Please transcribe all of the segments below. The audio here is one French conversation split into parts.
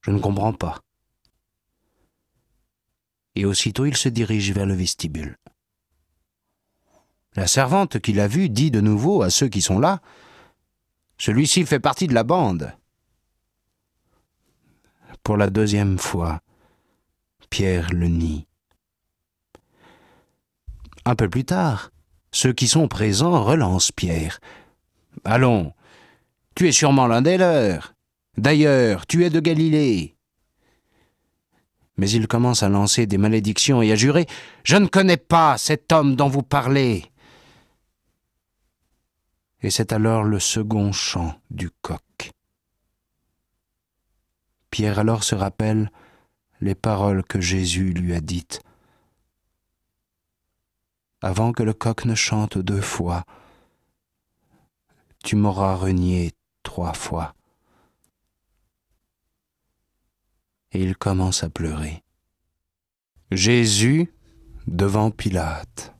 Je ne comprends pas. » Et aussitôt il se dirige vers le vestibule. La servante qui l'a vu dit de nouveau à ceux qui sont là, « Celui-ci fait partie de la bande. » Pour la deuxième fois, Pierre le nie. Un peu plus tard, ceux qui sont présents relancent Pierre. « Allons, tu es sûrement l'un des leurs. D'ailleurs, tu es de Galilée. » Mais il commence à lancer des malédictions et à jurer « Je ne connais pas cet homme dont vous parlez. » Et c'est alors le second chant du coq. Pierre alors se rappelle les paroles que Jésus lui a dites. « Avant que le coq ne chante 2 fois, tu m'auras renié 3 fois. » Et il commence à pleurer. Jésus devant Pilate.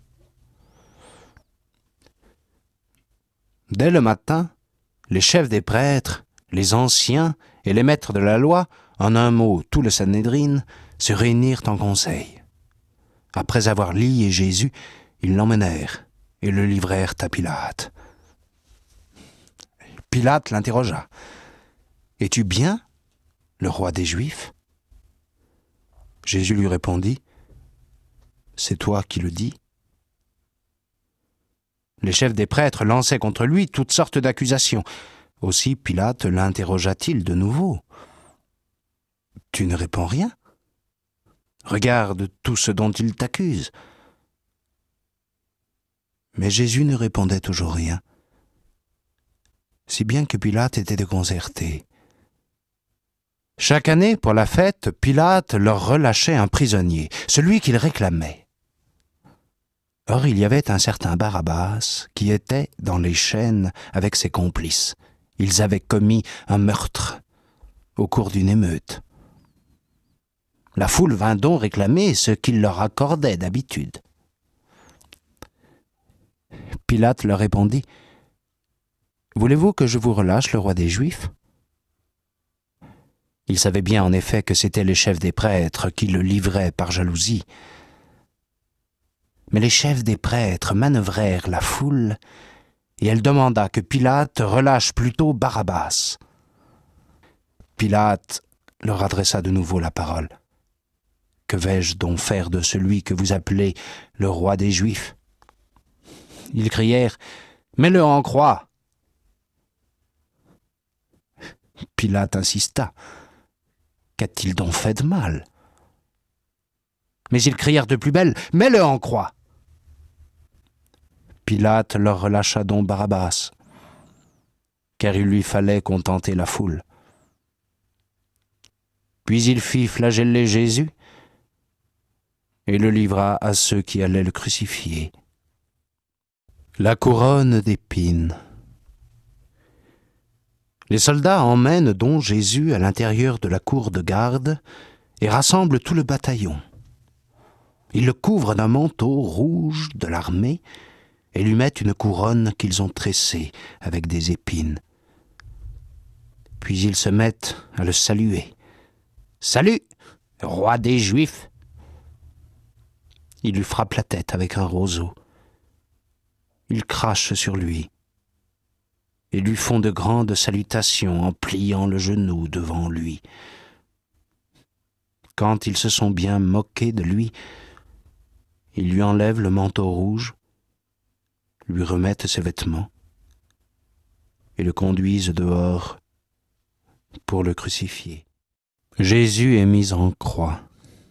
Dès le matin, les chefs des prêtres, les anciens et les maîtres de la loi, en un mot tout le Sanhédrin, se réunirent en conseil. Après avoir lié Jésus, ils l'emmenèrent et le livrèrent à Pilate. Pilate l'interrogea. « Es-tu bien le roi des Juifs ?» Jésus lui répondit, « C'est toi qui le dis. » Les chefs des prêtres lançaient contre lui toutes sortes d'accusations. Aussi Pilate l'interrogea-t-il de nouveau. « Tu ne réponds rien ? Regarde tout ce dont il t'accuse. » Mais Jésus ne répondait toujours rien, si bien que Pilate était déconcerté. Chaque année, pour la fête, Pilate leur relâchait un prisonnier, celui qu'ils réclamaient. Or, il y avait un certain Barabbas qui était dans les chaînes avec ses complices. Ils avaient commis un meurtre au cours d'une émeute. La foule vint donc réclamer ce qu'il leur accordait d'habitude. Pilate leur répondit, « Voulez-vous que je vous relâche le roi des Juifs ?» Il savait bien en effet que c'étaient les chefs des prêtres qui le livraient par jalousie. Mais les chefs des prêtres manœuvrèrent la foule et elle demanda que Pilate relâche plutôt Barabbas. Pilate leur adressa de nouveau la parole. « Que vais-je donc faire de celui que vous appelez le roi des Juifs ?» Ils crièrent « Mets-le en croix !» Pilate insista. « Qu'a-t-il donc fait de mal ?» Mais ils crièrent de plus belle « Mets-le en croix !» Pilate leur relâcha donc Barabbas, car il lui fallait contenter la foule. Puis il fit flageller Jésus et le livra à ceux qui allaient le crucifier. La couronne d'épines. Les soldats emmènent donc Jésus à l'intérieur de la cour de garde et rassemblent tout le bataillon. Ils le couvrent d'un manteau rouge de l'armée et lui mettent une couronne qu'ils ont tressée avec des épines. Puis ils se mettent à le saluer. « Salut, roi des Juifs !» Ils lui frappent la tête avec un roseau. Ils crachent sur lui et lui font de grandes salutations en pliant le genou devant lui. Quand ils se sont bien moqués de lui, ils lui enlèvent le manteau rouge, lui remettent ses vêtements et le conduisent dehors pour le crucifier. Jésus est mis en croix.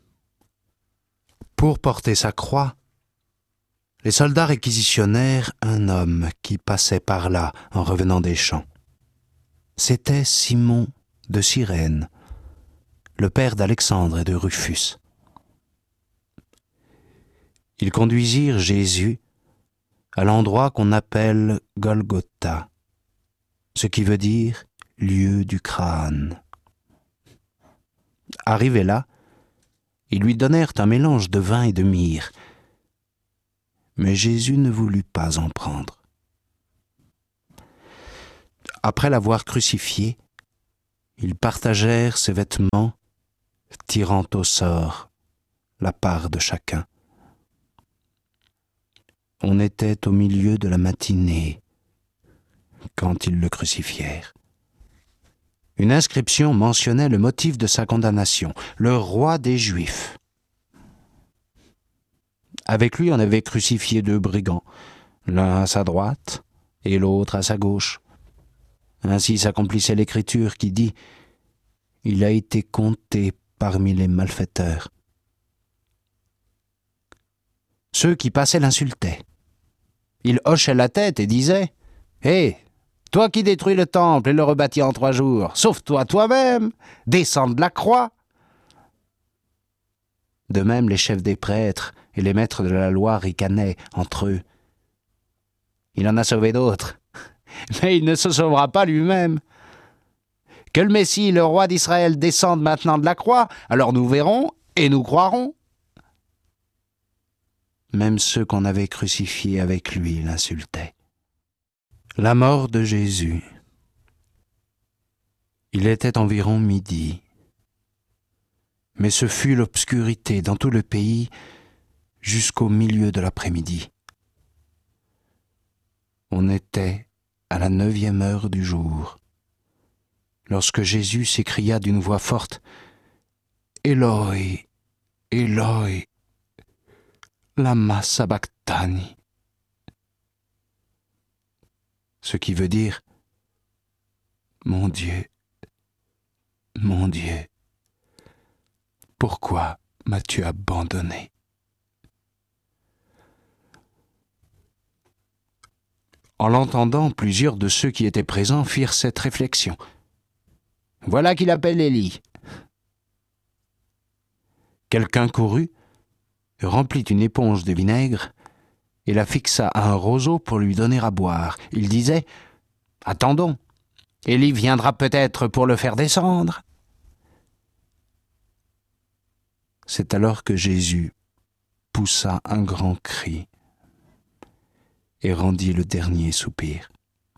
Pour porter sa croix, les soldats réquisitionnèrent un homme qui passait par là en revenant des champs. C'était Simon de Cyrène, le père d'Alexandre et de Rufus. Ils conduisirent Jésus à l'endroit qu'on appelle Golgotha, ce qui veut dire « lieu du crâne ». Arrivés là, ils lui donnèrent un mélange de vin et de myrrhe, mais Jésus ne voulut pas en prendre. Après l'avoir crucifié, Ils partagèrent ses vêtements, tirant au sort la part de chacun. On était au milieu de la matinée quand ils le crucifièrent. Une inscription mentionnait le motif de sa condamnation, le roi des Juifs. Avec lui, on avait crucifié 2 brigands, l'un à sa droite et l'autre à sa gauche. Ainsi s'accomplissait l'écriture qui dit « Il a été compté parmi les malfaiteurs ». Ceux qui passaient l'insultaient. Ils hochaient la tête et disaient « Hé, toi qui détruis le temple et le rebâtis en 3 jours, sauve-toi toi-même, descends de la croix !» De même, les chefs des prêtres et les maîtres de la loi ricanaient entre eux. Il en a sauvé d'autres, mais il ne se sauvera pas lui-même. Que le Messie, le roi d'Israël, descende maintenant de la croix, alors nous verrons et nous croirons. Même ceux qu'on avait crucifiés avec lui l'insultaient. La mort de Jésus. Il était environ midi. Mais ce fut l'obscurité dans tout le pays jusqu'au milieu de l'après-midi. On était à la 9e heure du jour, lorsque Jésus s'écria d'une voix forte « Eloi, Eloi, lama sabachthani » ce qui veut dire « Mon Dieu, pourquoi m'as-tu abandonné ?» En l'entendant, plusieurs de ceux qui étaient présents firent cette réflexion. « Voilà qu'il appelle Élie. » Quelqu'un courut, remplit une éponge de vinaigre et la fixa à un roseau pour lui donner à boire. Il disait « Attendons, Élie viendra peut-être pour le faire descendre. » C'est alors que Jésus poussa un grand cri et rendit le dernier soupir.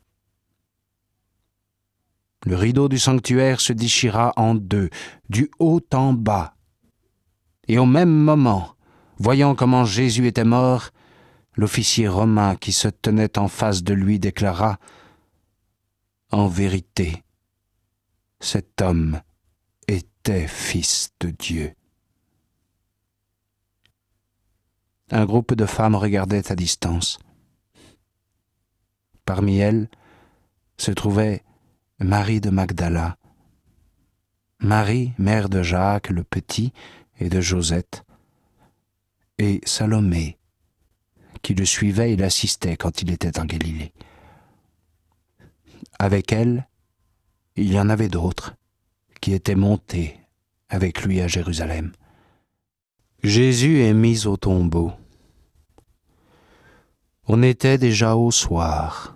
Le rideau du sanctuaire se déchira en 2, du haut en bas. Et au même moment, voyant comment Jésus était mort, l'officier romain qui se tenait en face de lui déclara « En vérité, cet homme était fils de Dieu. » Un groupe de femmes regardait à distance. Parmi elles se trouvait Marie de Magdala, Marie, mère de Jacques le Petit et de Josette, et Salomé, qui le suivait et l'assistait quand il était en Galilée. Avec elle, il y en avait d'autres qui étaient montés avec lui à Jérusalem. Jésus est mis au tombeau. On était déjà au soir.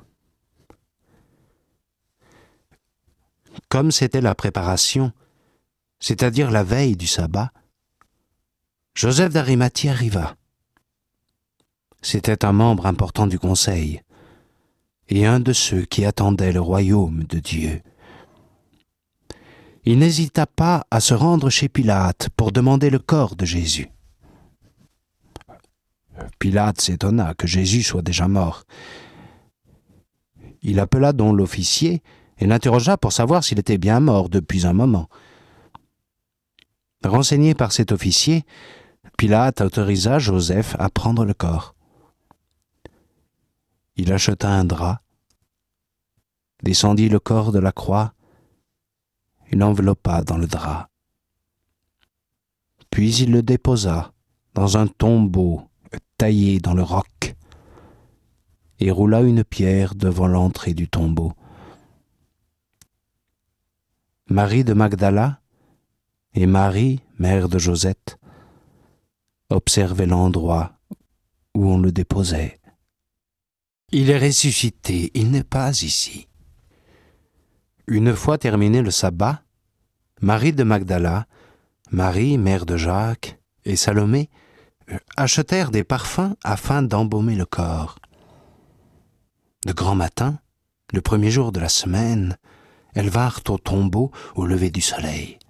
Comme c'était la préparation, c'est-à-dire la veille du sabbat, Joseph d'Arimathie arriva. C'était un membre important du conseil et un de ceux qui attendaient le royaume de Dieu. Il n'hésita pas à se rendre chez Pilate pour demander le corps de Jésus. Pilate s'étonna que Jésus soit déjà mort. Il appela donc l'officier et l'interrogea pour savoir s'il était bien mort depuis un moment. Renseigné par cet officier, Pilate autorisa Joseph à prendre le corps. Il acheta un drap, descendit le corps de la croix et l'enveloppa dans le drap. Puis il le déposa dans un tombeau taillé dans le roc et roula une pierre devant l'entrée du tombeau. Marie de Magdala et Marie, mère de Josette, observaient l'endroit où on le déposait. Il est ressuscité, il n'est pas ici. Une fois terminé le sabbat, Marie de Magdala, Marie, mère de Jacques, et Salomé achetèrent des parfums afin d'embaumer le corps. De grand matin, le premier jour de la semaine, Elles vinrent au tombeau au lever du soleil.